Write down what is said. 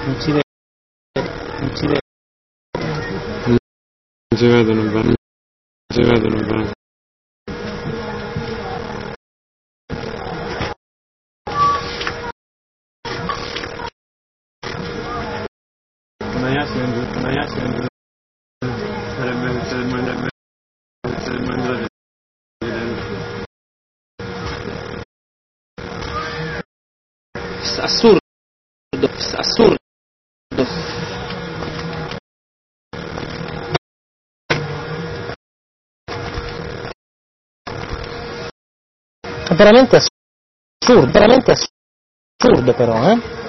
Non si vede. Non si vede. Non si vedono bene. Non si vedono bene. Una Yasin sarebbe assurdo, assurdo. Veramente assurdo però,